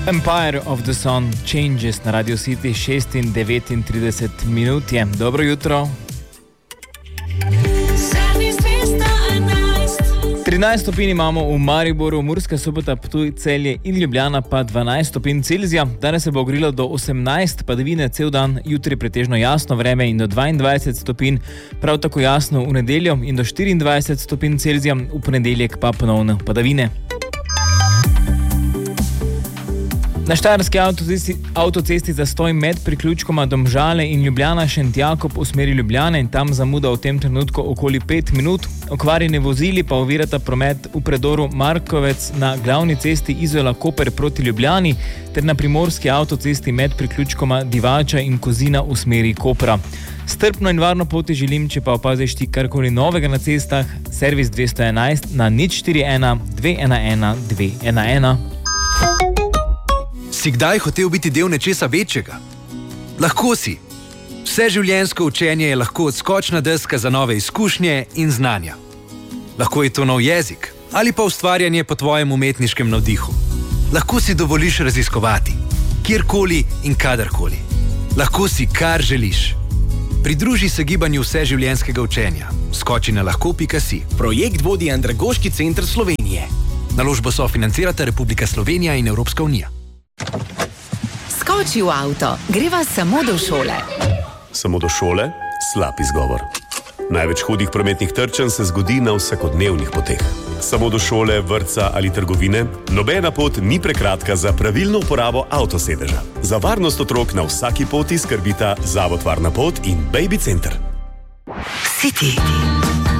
Empire of the Sun Changes na Radio City 6:39 minut je. Dobro jutro. 13 stopinj imamo v Mariboru, Murska Sobota, Ptuj, Celje in Ljubljana pa 12 stopinj Celzija. Danes se bo ogrelo do 18, padavine cel dan, jutri pretežno jasno vreme in do 22 stopinj, prav tako jasno v nedeljo in do 24 stopinj Celzija, v ponedeljek pa ponovno padavine. Na štajerski avtocesti zastoj med priključkoma Domžale in Ljubljana Šentjakob v smeri Ljubljane in tam zamuda v tem trenutku okoli 5 minut. Okvarjeni vozili pa ovirata promet v predoru Markovec na glavni cesti Izola-Koper proti Ljubljani ter na primorski avtocesti med priključkoma Divača in Kozina v smeri Kopra. Strpno in varno poti želim, če pa opaziš ti karkoli novega na cestah, servis 211 na 041 211 211. Si kdaj hotel biti del nečesa večjega? Lahko si. Vseživljenjsko učenje je lahko odskočna deska za nove izkušnje in znanja. Lahko je to nov jezik ali pa ustvarjanje po tvojem umetniškem navdihu. Lahko si dovoliš raziskovati, kjerkoli in kadarkoli. Lahko si, kar želiš. Pridruži se gibanju vseživljenjskega učenja. Skoči na lahko.si. Projekt vodi Andragoški center Slovenije. Naložbo sofinancirata Republika Slovenija in Evropska unija. Skoči v avto, greva samo do šole. Samo do šole? Slab izgovor. Največ hudih prometnih trčenj se zgodi na vsakodnevnih poteh. Samo do šole, vrtca ali trgovine? Nobena pot ni prekratka za pravilno uporabo avtosedeža. Za varnost otrok na vsaki poti skrbita Zavod Varna pot in Baby Center. City.